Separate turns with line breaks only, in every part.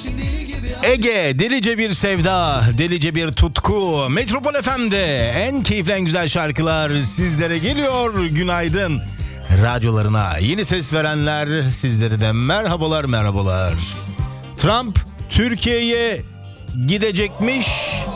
Ege, delice bir sevda, delice bir tutku. Metropol FM'de en keyifli, en güzel şarkılar sizlere geliyor. Günaydın. Radyolarına yeni ses verenler, sizlere de merhabalar. Trump Türkiye'ye gidecekmiş.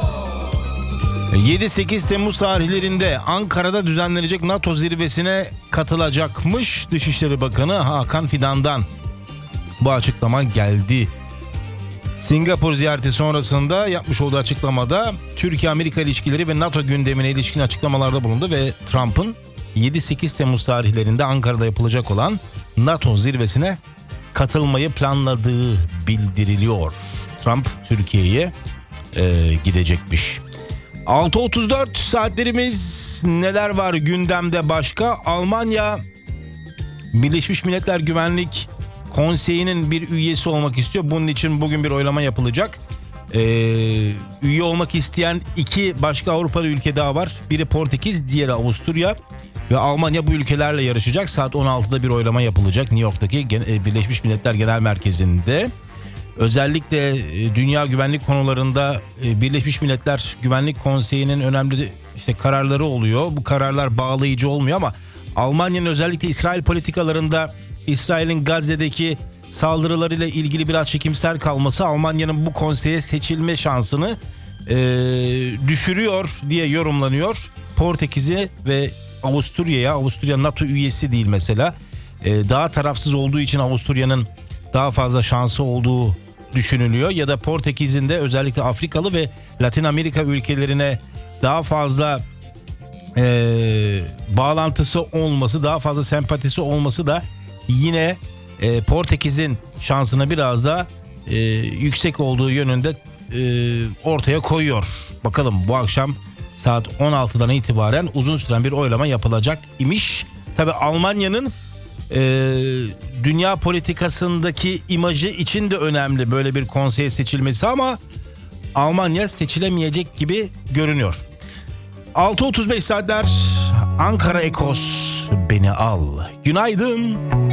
7-8 Temmuz tarihlerinde Ankara'da düzenlenecek NATO zirvesine katılacakmış. Dışişleri Bakanı Hakan Fidan'dan bu açıklama geldi. Singapur ziyareti sonrasında yapmış olduğu açıklamada Türkiye-Amerika ilişkileri ve NATO gündemine ilişkin açıklamalarda bulundu ve Trump'ın 7-8 Temmuz tarihlerinde Ankara'da yapılacak olan NATO zirvesine katılmayı planladığı bildiriliyor. Trump Türkiye'ye gidecekmiş. 6.34 saatlerimiz, neler var gündemde başka? Almanya Birleşmiş Milletler Güvenlik Konseyi'nin bir üyesi olmak istiyor. Bunun için bugün bir oylama yapılacak. Üye olmak isteyen iki başka Avrupalı ülke daha var. Biri Portekiz, diğeri Avusturya ve Almanya bu ülkelerle yarışacak. Saat 16'da bir oylama yapılacak New York'taki Birleşmiş Milletler Genel Merkezi'nde. Özellikle dünya güvenlik konularında Birleşmiş Milletler Güvenlik Konseyi'nin önemli kararları oluyor. Bu kararlar bağlayıcı olmuyor ama Almanya'nın özellikle İsrail politikalarında İsrail'in Gazze'deki saldırılarıyla ilgili biraz çekimser kalması Almanya'nın bu konseye seçilme şansını düşürüyor diye yorumlanıyor. Portekiz'i ve Avusturya NATO üyesi değil mesela. Daha tarafsız olduğu için Avusturya'nın daha fazla şansı olduğu düşünülüyor. Ya da Portekiz'in de özellikle Afrikalı ve Latin Amerika ülkelerine daha fazla bağlantısı olması, daha fazla sempatisi olması da yine Portekiz'in şansına biraz da yüksek olduğu yönünde ortaya koyuyor. Bakalım bu akşam saat 16'dan itibaren uzun süren bir oylama yapılacak imiş. Tabii Almanya'nın dünya politikasındaki imajı için de önemli böyle bir konseye seçilmesi ama Almanya seçilemeyecek gibi görünüyor. 6.35 saatler, Ankara Ekos beni al. Günaydın.